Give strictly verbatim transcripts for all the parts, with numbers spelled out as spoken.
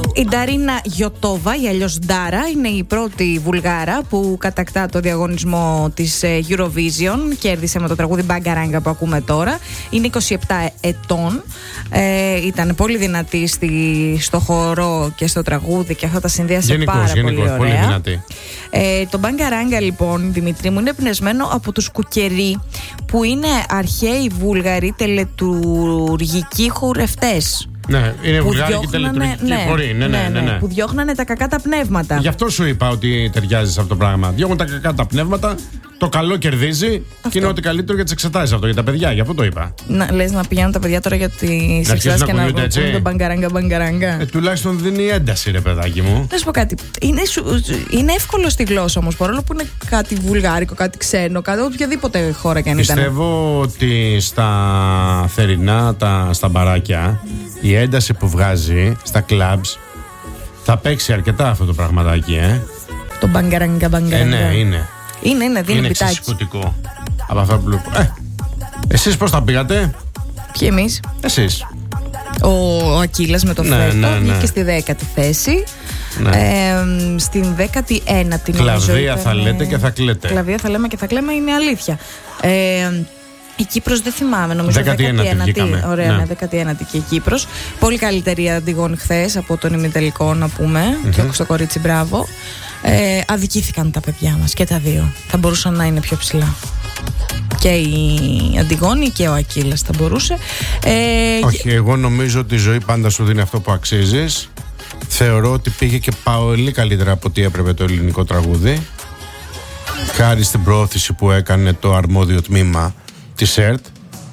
Η Νταρίνα Γιωτόβα, ή αλλιώς Ντάρα, είναι η πρώτη Βουλγάρα που κατακτά το διαγωνισμό της Eurovision. Κέρδισε με το τραγούδι Μπαγκαράγκα που ακούμε τώρα. Είναι είκοσι επτά ετών. Ε, ήταν πολύ δυνατή στη, στο χορό και στο τραγούδι και αυτά τα συνδύασε γενικώς, πάρα γενικώς, πολύ ωραία. Πολύ δυνατή. Ε, το Μπαγκαράγκα, λοιπόν, Δημήτρη μου, είναι εμπνευσμένο από τους κουκερί, που είναι αρχαίοι Βούλγαροι τελετουργικοί χορευτές. Ναι, είναι βουλγάρικη τελετουργική ναι, χορή. Ναι, ναι, ναι, ναι. Που διώχνανε τα κακά τα πνεύματα. Γι' αυτό σου είπα ότι ταιριάζει σε αυτό το πράγμα. Διώχνουν τα κακά τα πνεύματα, το καλό κερδίζει αυτό. Και είναι ό,τι καλύτερο για τις εξετάσεις αυτό, για τα παιδιά. Γι' αυτό το είπα. Να, λες να πηγαίνουν τα παιδιά τώρα για τις εξετάσεις και να βγουν το μπαγκαράγκα μπαγκαράγκα. Ε, τουλάχιστον δίνει ένταση, ρε παιδάκι μου. Να σου πω κάτι. Είναι, είναι εύκολο στη γλώσσα όμως, παρόλο που είναι κάτι βουλγάρικο, κάτι ξένο, κάτι οποιαδήποτε χώρα κι αν ήταν. Πιστεύω ότι στα θερινά, τα, στα μπαράκια, η ένταση που βγάζει στα κλαμπς θα παίξει αρκετά αυτό το πραγματάκι, ε. Το μπαγκαράγκα μπαγκαράγκα. Ε, ναι, είναι. Είναι, είναι, δίνει είναι πιτάκι. Είναι εξισυκωτικό από αυτά που ε, εσείς πώς τα πήγατε? Ποιοι εμείς? Εσείς. Ο, ο Ακύλας με το ναι, φέτο ναι, ναι. βγήκε στη δέκατη θέση. Ναι. Ε, στην δέκατη ένατη. Κλαβδία θα λέτε και θα κλαίτε. Κλαβδία θα λέμε και θα κλαίμε, είναι αλήθεια. Ε, η Κύπρος δεν θυμάμαι, νομίζω δέκατη ένατη. Ωραία, ναι, δέκατη ένατη και η Κύπρος. Πολύ καλύτερη αντιγόνη χθες από τον ημιτελικό, να πούμε. Mm-hmm. Και στο κορίτσι, μπράβο. Ε, αδικήθηκαν τα παιδιά μας και τα δύο. Θα μπορούσαν να είναι πιο ψηλά. Και η Αντιγόνη και ο Ακύλας θα μπορούσε. Ε, Όχι, εγώ νομίζω ότι η ζωή πάντα σου δίνει αυτό που αξίζεις. Θεωρώ ότι πήγε και πολύ καλύτερα από ό,τι έπρεπε το ελληνικό τραγούδι. Χάρη στην προώθηση που έκανε το αρμόδιο τμήμα της ΕΡΤ.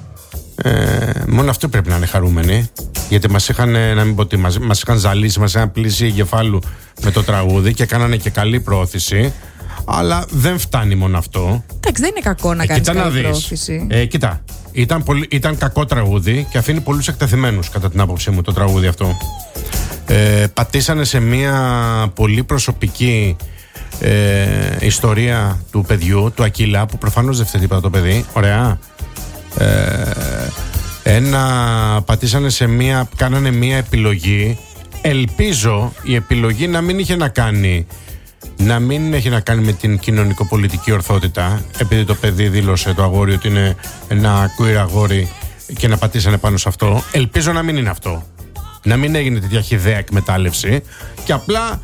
Ε, μόνο αυτό πρέπει να είναι χαρούμενοι. Γιατί μας είχαν, να μην πω τι, μας, μας είχαν ζαλίσει, μας είχαν πλήσει εγκεφάλου με το τραγούδι και κάνανε και καλή προώθηση. Αλλά δεν φτάνει μόνο αυτό. Εντάξει, δεν είναι κακό να ε, κάνεις καλή να προώθηση. Ε, κοίτα, ήταν, πολύ, ήταν κακό τραγούδι και αφήνει πολλούς εκτεθειμένους, κατά την άποψή μου, το τραγούδι αυτό. Ε, πατήσανε σε μια πολύ προσωπική ε, ιστορία του παιδιού, του Ακύλα, που προφανώς δεν φταίει τίποτα το παιδί. Ωραία. Ε, ένα, πατήσανε σε μια, κάνανε μια επιλογή. Ελπίζω η επιλογή να μην είχε να κάνει να μην έχει να κάνει με την κοινωνικοπολιτική ορθότητα, επειδή το παιδί δήλωσε, το αγόρι, ότι είναι ένα queer αγόρι και να πατήσανε πάνω σε αυτό. Ελπίζω να μην είναι αυτό, να μην έγινε τέτοια χυδαία εκμετάλλευση και απλά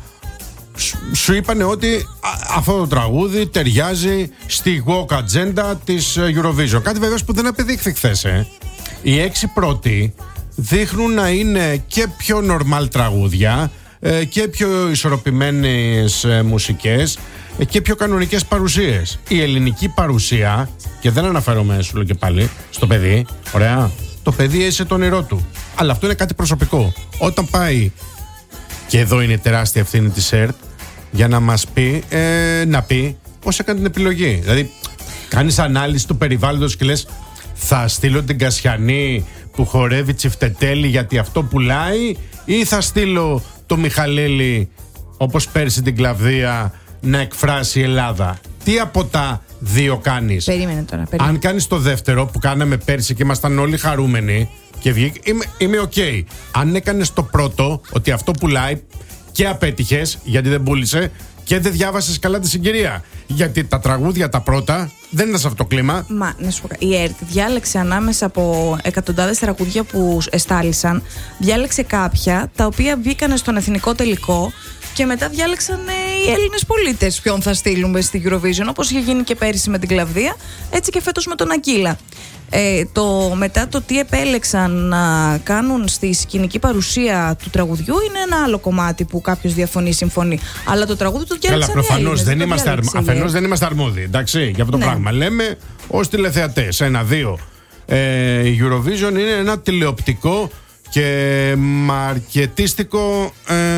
σου είπανε ότι α, αυτό το τραγούδι ταιριάζει στη woke agenda της Eurovision. Κάτι βέβαια που δεν απεδείχθη χθες, ε. Οι έξι πρώτοι δείχνουν να είναι και πιο normal τραγούδια και πιο ισορροπημένες μουσικές και πιο κανονικές παρουσίες. Η ελληνική παρουσία, και δεν αναφέρομαι, σου λέω και πάλι, στο παιδί, ωραία, το παιδί έζησε το όνειρό του. Αλλά αυτό είναι κάτι προσωπικό. Όταν πάει, και εδώ είναι τεράστια ευθύνη της ΕΡΤ, για να μας πει, ε, να πει πώς έκανε την επιλογή. Δηλαδή, κάνεις ανάλυση του περιβάλλοντος και λες, θα στείλω την Κασιανή που χορεύει τσιφτετέλη γιατί αυτό πουλάει, ή θα στείλω το Μιχαλέλη, όπως πέρσι την Κλαβδία, να εκφράσει η Ελλάδα? Τι από τα δύο κάνεις? Περίμενε τώρα, περίμενε. Αν κάνεις το δεύτερο που κάναμε πέρσι και ήμασταν όλοι χαρούμενοι και βγήκε, είμαι, είμαι οκ. Okay. Αν έκανες το πρώτο, ότι αυτό πουλάει, και απέτυχες γιατί δεν πούλησε και δεν διάβασες καλά τη συγκυρία. Γιατί τα τραγούδια τα πρώτα δεν είναι σε αυτό το κλίμα. Μα, να σου πω, η ΕΡΤ διάλεξε ανάμεσα από εκατοντάδες τραγούδια που εστάλησαν, διάλεξε κάποια τα οποία βγήκαν στον εθνικό τελικό και μετά διάλεξαν οι Έλληνες πολίτες ποιον θα στείλουμε στη Eurovision, όπως είχε γίνει και πέρυσι με την Κλαβδία, έτσι και φέτος με τον Ακύλα. Ε, το, μετά το τι επέλεξαν να κάνουν στη σκηνική παρουσία του τραγουδιού είναι ένα άλλο κομμάτι που κάποιος διαφωνεί, συμφωνεί. Αλλά το τραγούδι το διάλεξαν. Καλά, προφανώς δεν είμαστε, αρ, αφενός δεν είμαστε αρμόδιοι, εντάξει, για αυτό το ναι. πράγμα. Λέμε ως τηλεθεατές, ένα, δύο. Ε, η Eurovision είναι ένα τηλεοπτικό και μαρκετίστικο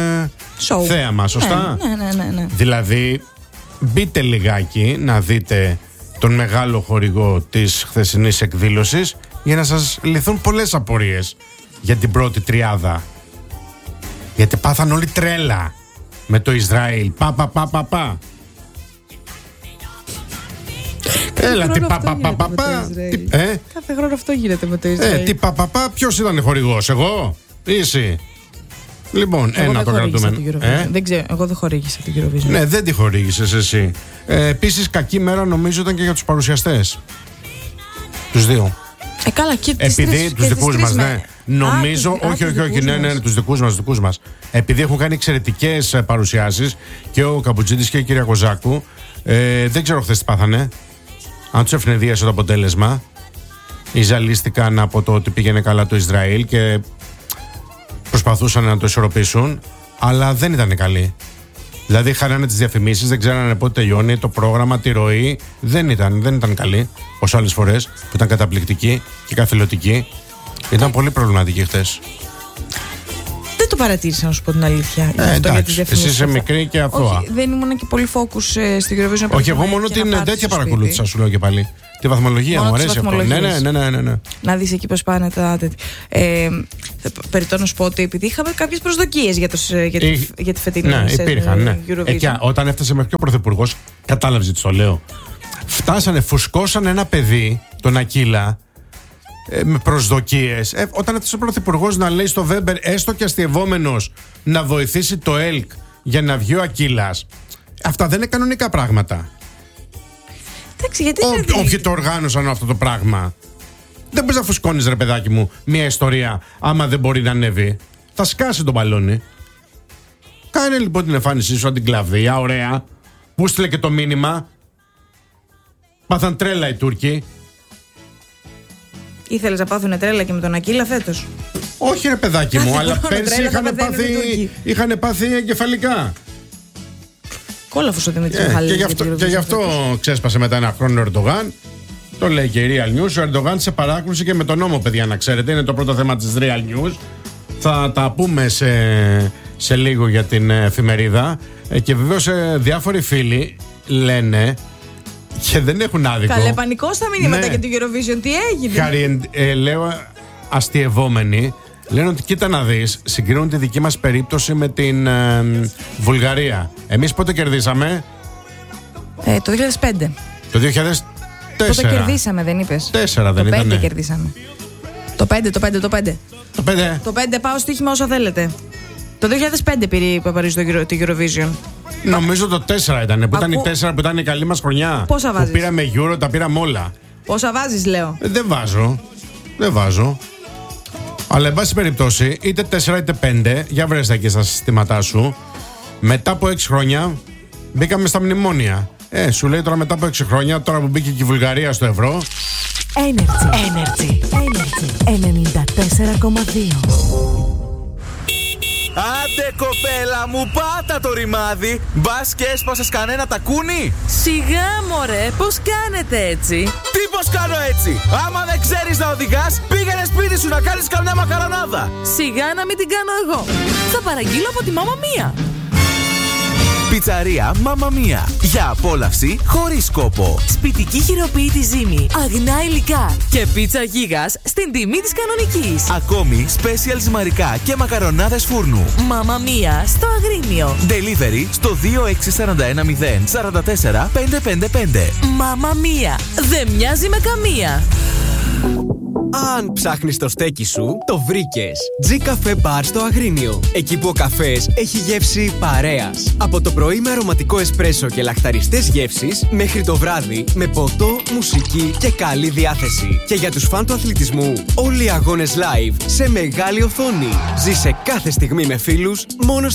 ε, θέαμα, σωστά? Ναι, ναι, ναι, ναι, ναι. Δηλαδή, μπείτε λιγάκι να δείτε τον μεγάλο χορηγό της χθεσινής εκδήλωσης για να σας λυθούν πολλές απορίες για την πρώτη τριάδα. Γιατί πάθαν όλοι τρέλα με το Ισραήλ. Πα, πα, πα, πα, πα. Έλα, τι πα, πα, πα, πα, πα. Κάθε χρόνο αυτό γίνεται με το Ισραήλ. Ε, τι πα, πα, πα. Ποιος ήταν χορηγός, εγώ ή εσύ? Λοιπόν, Εγώ ένα το κρατούμενο. Ε? Δεν ξέρω, εγώ δεν χορήγησα την Eurovision. Ναι, δεν τη χορήγησες εσύ. Ε, Επίσης, κακή μέρα νομίζω ήταν και για τους παρουσιαστές. Τους δύο. Ε, καλά, και επειδή τους δικούς μας, ναι. Νομίζω, α, όχι, α, όχι, όχι, ναι, ναι, ναι, τους δικούς μας, δικούς μας. Επειδή έχουν κάνει εξαιρετικές παρουσιάσεις και ο Καμπουτζίδης και η κυρία Κοζάκου, ε, δεν ξέρω χθες τι πάθανε. Αν τους ευνηδίασε το αποτέλεσμα, ή ζαλίστηκαν από το ότι πήγαινε καλά το Ισραήλ και προσπαθούσαν να το ισορροπήσουν, αλλά δεν ήταν καλοί. Δηλαδή χάνανε τις διαφημίσεις, δεν ξέρανε πότε τελειώνει το πρόγραμμα, τη ροή. Δεν ήταν, δεν ήταν καλή, ως άλλες φορές που ήταν καταπληκτική και καθηλωτική. Ήταν πολύ προβληματική χθες. Δεν το παρατήρησα, να σου πω την αλήθεια. Ε, εντάξει, εσύ είσαι μικρή και αθώα. Όχι, δεν ήμουν και πολύ focus ε, στην Eurovision. Όχι, εγώ μόνο την τέτοια παρακολούθησα, σου λέω και πάλι. Τη βαθμολογία μόνο μου αρέσει αυτό. Ναι, ναι, ναι, ναι, ναι. Να δεις εκεί πώς πάνε τα τέτοια. Ε, περιττώ να σου πω ότι επειδή είχαμε κάποιες προσδοκίες για, το, για, τη, Ή, για τη φετινή ναι, υπήρχαν, ναι. Eurovision. Εκεί, όταν έφτασε μέχρι ο Πρωθυπουργός, κατάλαβε τι το λέω. Φτάσανε, φουσκώσανε ένα παιδί, τον Ακύλα, ε, με προσδοκίες. Ε, όταν έφτασε ο Πρωθυπουργός να λέει στο Βέμπερ, έστω και αστειευόμενος, να βοηθήσει το ΕΛΚ για να βγει ο Ακύλας. Αυτά δεν είναι κανονικά πράγματα. Εντάξει, γιατί Ό, όποιοι το οργάνωσαν αυτό το πράγμα. Δεν μπορείς να φουσκώνεις, ρε παιδάκι μου, μια ιστορία άμα δεν μπορεί να ανέβει. Θα σκάσει το μπαλόνι. Κάνε λοιπόν την εμφάνισή σου, την κλαβδία, ωραία. Που στείλε και το μήνυμα. Πάθαν τρέλα οι Τούρκοι. Ήθελες να πάθουν τρέλα και με τον Ακύλα φέτος? Όχι, ρε παιδάκι μου, αλλά πέρσι είχαν πάθει, είχαν πάθει εγκεφαλικά. Κόλαφος ο Δημήτρης Yeah, Μιχαλίδης. Και γι' αυτό, και γι αυτό ξέσπασε μετά ένα χρόνο ο Ερντογάν. Το λέει και η Real News. Ο Ερντογάν σε παράκρουση και με τον νόμο, παιδιά, να ξέρετε. Είναι το πρώτο θέμα της Real News. Θα τα πούμε σε, σε λίγο για την εφημερίδα. Ε, και βεβαίως ε, διάφοροι φίλοι λένε, και δεν έχουν άδικο. Καλέ, πανικό στα μηνύματα Ναι. για το Eurovision. Τι έγινε? Χαρι, ε, λέω αστειευόμενοι. Λένε ότι κοίτα να δεις, συγκρίνουν τη δική μας περίπτωση με την ε, Βουλγαρία. Εμείς πότε κερδίσαμε? Ε, το δύο χιλιάδες πέντε. Το δύο χιλιάδες τέσσερα. Πότε κερδίσαμε, δεν είπες? Τέσσερα δεν το ήτανε? πέντε κερδίσαμε. Το πέντε, το πέντε, το πέντε. Το πέντε. Το πέντε πάω στοίχημα όσο θέλετε. Το δύο χιλιάδες πέντε πήρε η Παπαρίζου το, το Eurovision. Νομίζω το τέσσερα ήταν. Που Ακού... ήταν η τέσσερα που ήταν η καλή μας χρονιά. Πόσα βάζεις? Που πήραμε Euro, τα πήραμε όλα. Πόσα βάζεις, λέω? Ε, δεν βάζω. Δεν βάζω. Αλλά εν πάση περιπτώσει, είτε τέσσερα είτε πέντε, για βρες τα εκεί στα συστήματά σου. Μετά από έξι χρόνια μπήκαμε στα μνημόνια. Ε, σου λέει τώρα μετά από έξι χρόνια, τώρα που μπήκε και η Βουλγαρία στο ευρώ. Energy. Energy. Energy. ενενήντα τέσσερα κόμμα δύο. Άντε κοπέλα μου, πάτα το ρημάδι. Μπας και έσπασες κανένα τακούνι? Σιγά μωρέ, πώς κάνετε έτσι? Τι πως κάνω έτσι? Άμα δεν ξέρεις να οδηγάς, πήγαινε σπίτι σου να κάνεις καμιά μακαρονάδα. Σιγά να μην την κάνω εγώ. Θα παραγγείλω από τη Μάμα Μία. Πιτσαρία Μάμα Μία. Για απόλαυση χωρίς κόπο. Σπιτική χειροποίητη ζύμη, αγνά υλικά και πίτσα γίγας στην τιμή της κανονικής. Ακόμη special ζυμαρικά και μακαρονάδες φούρνου. Μάμα Μία στο Αγρίνιο. Delivery στο δύο έξι τέσσερα ένα μηδέν τέσσερα τέσσερα πέντε πέντε πέντε. Μάμα Μία, δεν μοιάζει με καμία. Αν ψάχνεις το στέκι σου, το βρήκες. G Cafe Bar στο Αγρίνιο. Εκεί που ο καφές έχει γεύση παρέας. Από το πρωί με αρωματικό εσπρέσο και λαχταριστές γεύσεις, μέχρι το βράδυ με ποτό, μουσική και καλή διάθεση. Και για τους φαν του αθλητισμού, όλοι οι αγώνες live σε μεγάλη οθόνη. Ζήσε κάθε στιγμή με φίλους, μόνο στο